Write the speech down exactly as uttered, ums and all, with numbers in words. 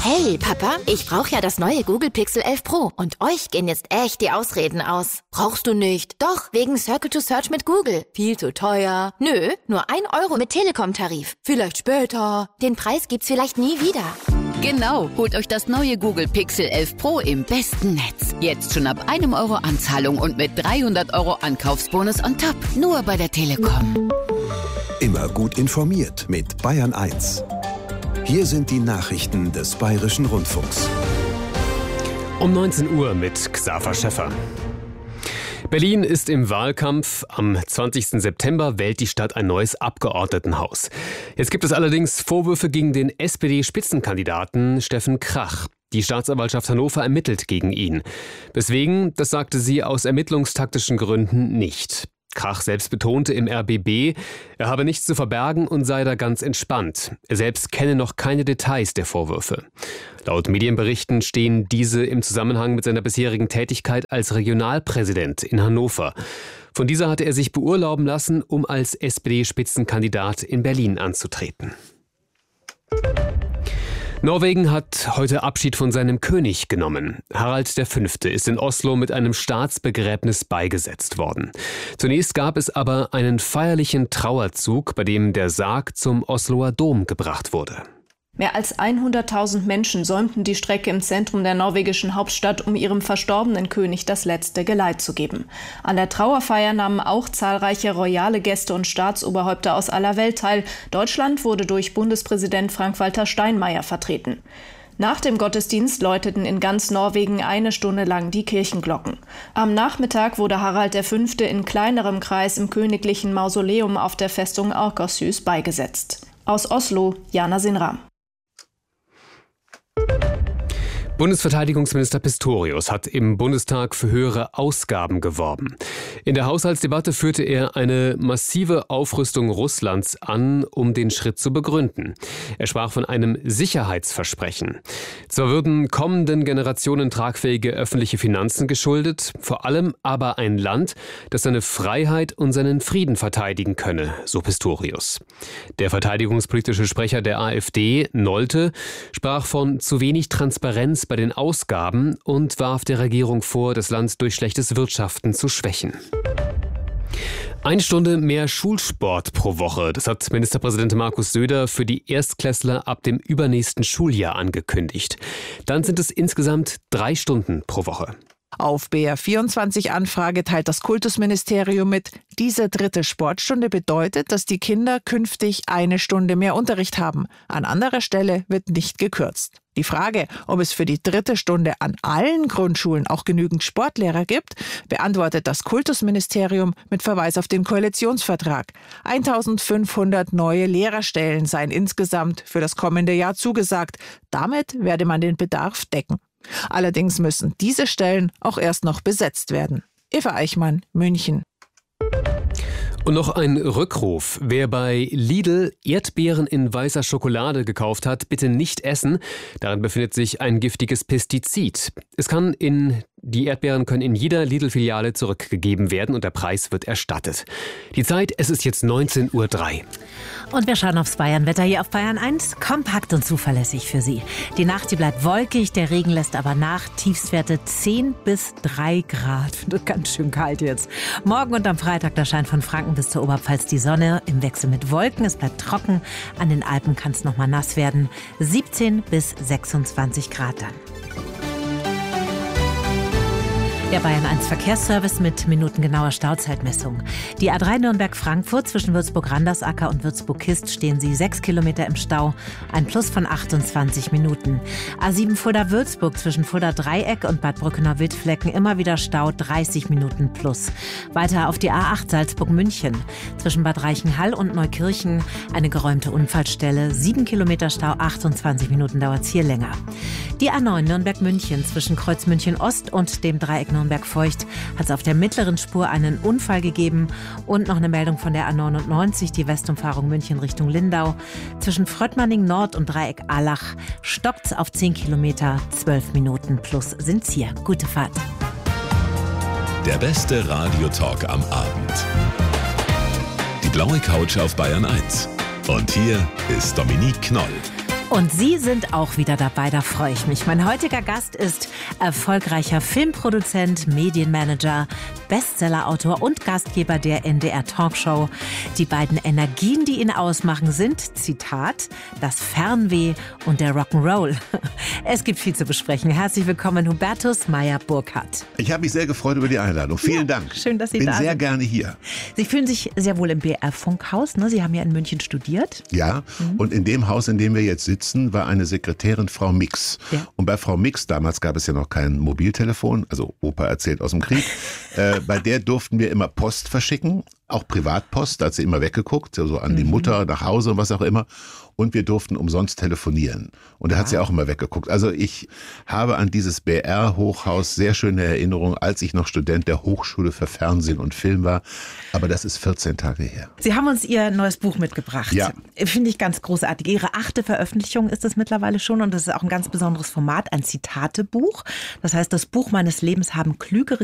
Hey, Papa, ich brauche ja das neue Google Pixel elf Pro und euch gehen jetzt echt die Ausreden aus. Brauchst du nicht? Doch, wegen Circle to Search mit Google. Viel zu teuer. Nö, nur ein Euro mit Telekom-Tarif. Vielleicht später. Den Preis gibt's vielleicht nie wieder. Genau, holt euch das neue Google Pixel elf Pro im besten Netz. Jetzt schon ab einem Euro Anzahlung und mit dreihundert Euro Ankaufsbonus on top. Nur bei der Telekom. Immer gut informiert mit Bayern eins. Hier sind die Nachrichten des Bayerischen Rundfunks. Um neunzehn Uhr mit Xaver Schäffer. Berlin ist im Wahlkampf. Am zwanzigsten September wählt die Stadt ein neues Abgeordnetenhaus. Jetzt gibt es allerdings Vorwürfe gegen den S P D-Spitzenkandidaten Steffen Krach. Die Staatsanwaltschaft Hannover ermittelt gegen ihn. Weswegen, das sagte sie aus ermittlungstaktischen Gründen nicht. Krach selbst betonte im R B B, er habe nichts zu verbergen und sei da ganz entspannt. Er selbst kenne noch keine Details der Vorwürfe. Laut Medienberichten stehen diese im Zusammenhang mit seiner bisherigen Tätigkeit als Regionalpräsident in Hannover. Von dieser hatte er sich beurlauben lassen, um als S P D-Spitzenkandidat in Berlin anzutreten. Norwegen hat heute Abschied von seinem König genommen. Harald der Fünfte ist in Oslo mit einem Staatsbegräbnis beigesetzt worden. Zunächst gab es aber einen feierlichen Trauerzug, bei dem der Sarg zum Osloer Dom gebracht wurde. Mehr als hunderttausend Menschen säumten die Strecke im Zentrum der norwegischen Hauptstadt, um ihrem verstorbenen König das letzte Geleit zu geben. An der Trauerfeier nahmen auch zahlreiche royale Gäste und Staatsoberhäupter aus aller Welt teil. Deutschland wurde durch Bundespräsident Frank-Walter Steinmeier vertreten. Nach dem Gottesdienst läuteten in ganz Norwegen eine Stunde lang die Kirchenglocken. Am Nachmittag wurde Harald der Fünfte in kleinerem Kreis im königlichen Mausoleum auf der Festung Akershus beigesetzt. Aus Oslo, Jana Sinram. Bundesverteidigungsminister Pistorius hat im Bundestag für höhere Ausgaben geworben. In der Haushaltsdebatte führte er eine massive Aufrüstung Russlands an, um den Schritt zu begründen. Er sprach von einem Sicherheitsversprechen. Zwar würden kommenden Generationen tragfähige öffentliche Finanzen geschuldet, vor allem aber ein Land, das seine Freiheit und seinen Frieden verteidigen könne, so Pistorius. Der verteidigungspolitische Sprecher der AfD, Nolte, sprach von zu wenig Transparenz bei den Ausgaben und warf der Regierung vor, das Land durch schlechtes Wirtschaften zu schwächen. Eine Stunde mehr Schulsport pro Woche, das hat Ministerpräsident Markus Söder für die Erstklässler ab dem übernächsten Schuljahr angekündigt. Dann sind es insgesamt drei Stunden pro Woche. Auf B R vierundzwanzig Anfrage teilt das Kultusministerium mit, diese dritte Sportstunde bedeutet, dass die Kinder künftig eine Stunde mehr Unterricht haben. An anderer Stelle wird nicht gekürzt. Die Frage, ob es für die dritte Stunde an allen Grundschulen auch genügend Sportlehrer gibt, beantwortet das Kultusministerium mit Verweis auf den Koalitionsvertrag. eintausendfünfhundert neue Lehrerstellen seien insgesamt für das kommende Jahr zugesagt. Damit werde man den Bedarf decken. Allerdings müssen diese Stellen auch erst noch besetzt werden. Eva Eichmann, München. Und noch ein Rückruf. Wer bei Lidl Erdbeeren in weißer Schokolade gekauft hat, bitte nicht essen. Darin befindet sich ein giftiges Pestizid. Es kann in Die Erdbeeren können in jeder Lidl-Filiale zurückgegeben werden und der Preis wird erstattet. Die Zeit, es ist jetzt neunzehn Uhr drei. Und wir schauen aufs Bayernwetter hier auf Bayern eins. Kompakt und zuverlässig für Sie. Die Nacht, die bleibt wolkig, der Regen lässt aber nach. Tiefstwerte zehn bis drei Grad. Das ist ganz schön kalt jetzt. Morgen und am Freitag, da scheint von Franken bis zur Oberpfalz die Sonne im Wechsel mit Wolken. Es bleibt trocken. An den Alpen kann es nochmal nass werden. siebzehn bis sechsundzwanzig Grad dann. Der Bayern eins Verkehrsservice mit minutengenauer Stauzeitmessung. Die A drei Nürnberg-Frankfurt zwischen Würzburg-Randersacker und Würzburg-Kist stehen Sie sechs Kilometer im Stau, ein Plus von achtundzwanzig Minuten. A sieben Fulda-Würzburg zwischen Fulda-Dreieck und Bad Brückener-Wildflecken immer wieder Stau, dreißig Minuten plus. Weiter auf die A acht Salzburg-München zwischen Bad Reichenhall und Neukirchen eine geräumte Unfallstelle, sieben Kilometer Stau, achtundzwanzig Minuten dauert es hier länger. Die A neun Nürnberg-München zwischen Kreuz München-Ost und dem Dreieck Nürnberg-Feucht hat es auf der mittleren Spur einen Unfall gegeben und noch eine Meldung von der A neunundneunzig, die Westumfahrung München Richtung Lindau. Zwischen Fröttmanning Nord und Dreieck Allach stoppt es auf zehn Kilometer, zwölf Minuten plus sind's hier. Gute Fahrt. Der beste Radiotalk am Abend. Die blaue Couch auf Bayern eins. Und hier ist Dominique Knoll. Und Sie sind auch wieder dabei, da freue ich mich. Mein heutiger Gast ist erfolgreicher Filmproduzent, Medienmanager, Bestsellerautor und Gastgeber der N D R Talkshow. Die beiden Energien, die ihn ausmachen, sind, Zitat, das Fernweh und der Rock'n'Roll. Es gibt viel zu besprechen. Herzlich willkommen, Hubertus Meyer-Burkhardt. Ich habe mich sehr gefreut über die Einladung. Vielen ja, Dank. Schön, dass Sie Bin da sind. Bin sehr gerne hier. Sie fühlen sich sehr wohl im B R-Funkhaus, ne? Sie haben ja in München studiert. Ja, mhm. Und in dem Haus, in dem wir jetzt sitzen, war eine Sekretärin, Frau Mix. Ja. Und bei Frau Mix, damals gab es ja noch kein Mobiltelefon, also Opa erzählt aus dem Krieg, äh, bei der durften wir immer Post verschicken, auch Privatpost, da hat sie immer weggeguckt, also an die Mutter, nach Hause und was auch immer. Und wir durften umsonst telefonieren. Und da hat sie auch immer weggeguckt. Also ich habe an dieses B R-Hochhaus sehr schöne Erinnerungen, als ich noch Student der Hochschule für Fernsehen und Film war. Aber das ist vierzehn Tage her. Sie haben uns Ihr neues Buch mitgebracht. Ja. Finde ich ganz großartig. Ihre achte Veröffentlichung ist es mittlerweile schon. Und das ist auch ein ganz besonderes Format, ein Zitatebuch. Das heißt, das Buch meines Lebens haben klügere